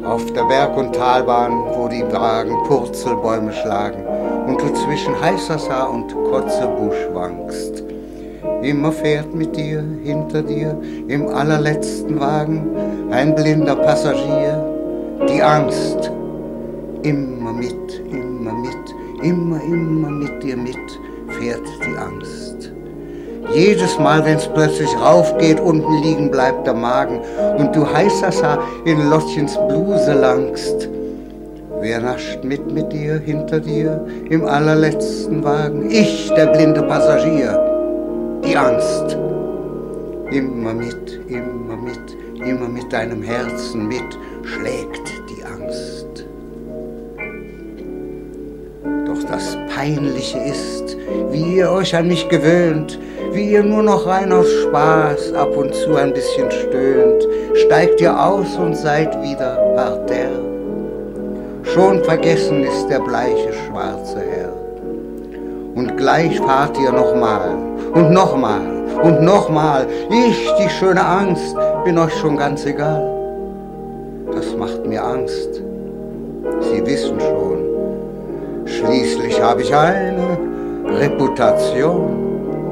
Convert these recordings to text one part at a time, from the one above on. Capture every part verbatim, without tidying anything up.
auf der Berg- und Talbahn, wo die Wagen Purzelbäume schlagen und du zwischen Heißershaar und Kotzebusch wankst. Immer fährt mit dir, hinter dir, im allerletzten Wagen ein blinder Passagier, die Angst. Immer mit, immer mit, immer, immer mit dir mit fährt die Angst. Jedes Mal, wenn's plötzlich raufgeht, unten liegen bleibt der Magen und du Heißershaar in Lottchens Bluse langst. Wer nascht mit mit dir, hinter dir, im allerletzten Wagen? Ich, der blinde Passagier, die Angst. Immer mit, immer mit, immer mit deinem Herzen mit schlägt die Angst. Doch das Peinliche ist, wie ihr euch an mich gewöhnt, wie ihr nur noch rein aus Spaß ab und zu ein bisschen stöhnt, steigt ihr aus und seid wieder parterre. Schon vergessen ist der bleiche schwarze Herr. Und gleich fahrt ihr nochmal und nochmal und nochmal. Ich, die schöne Angst, bin euch schon ganz egal. Das macht mir Angst. Sie wissen schon, schließlich habe ich eine Reputation.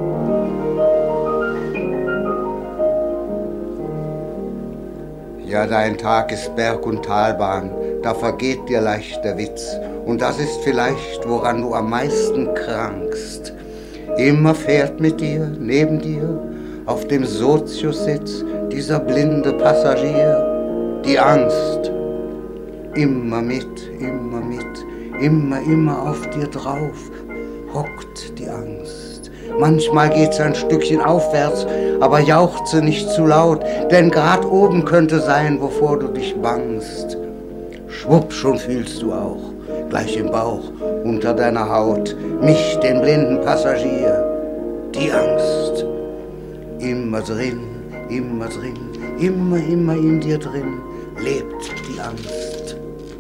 Ja, dein Tag ist Berg- und Talbahn, da vergeht dir leicht der Witz. Und das ist vielleicht, woran du am meisten krankst. Immer fährt mit dir, neben dir, auf dem Soziussitz, dieser blinde Passagier, die Angst. Immer mit, immer mit, immer, immer auf dir drauf, hockt die Angst. Manchmal geht's ein Stückchen aufwärts, aber jauchze nicht zu laut, denn grad oben könnte sein, wovor du dich bangst. Schwupp, schon fühlst du auch, gleich im Bauch, unter deiner Haut, mich, den blinden Passagier, die Angst. Immer drin, immer drin, immer, immer in dir drin, lebt die Angst.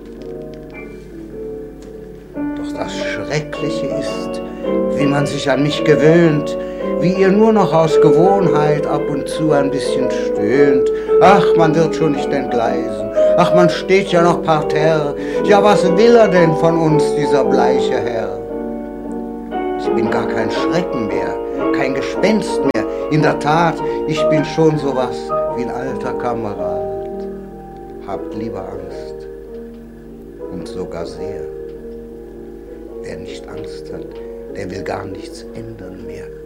Doch das Schreckliche ist, wie man sich an mich gewöhnt, wie ihr nur noch aus Gewohnheit ab und zu ein bisschen stöhnt. Ach, man wird schon nicht entgleisen, ach, man steht ja noch parterre. Ja, was will er denn von uns, dieser bleiche Herr? Ich bin gar kein Schrecken mehr, kein Gespenst mehr. In der Tat, ich bin schon sowas wie ein alter Kamerad. Habt lieber Angst, und sogar sehr. Wer nicht Angst hat, der will gar nichts ändern mehr.